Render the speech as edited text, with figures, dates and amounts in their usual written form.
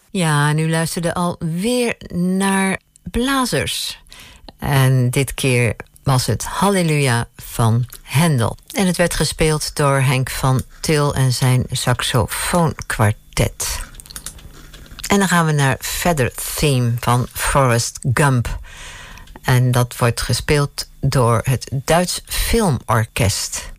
Ja, en u luisterde alweer naar blazers. En dit keer was het Halleluja van Händel. En het werd gespeeld door Henk van Til en zijn saxofoonkwartet. En dan gaan we naar Feather Theme van Forrest Gump. En dat wordt gespeeld door het Duits Filmorkest.